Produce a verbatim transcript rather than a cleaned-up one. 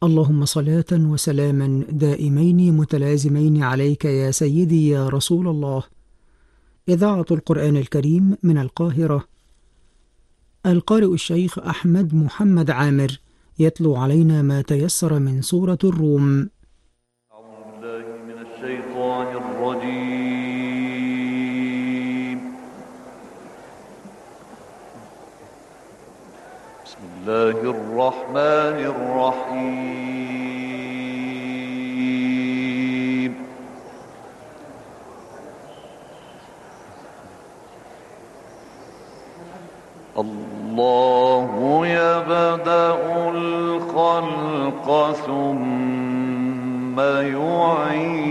اللهم صلاة وسلاما دائمين متلازمين عليك يا سيدي يا رسول الله. إذاعة القرآن الكريم من القاهرة، القارئ الشيخ أحمد محمد عامر يتلو علينا ما تيسر من سورة الروم. أعوذ بالله من الشيطان الرجيم. بسم الله الرحمن الرحيم. الله يبدأ الخلق ثم يعيد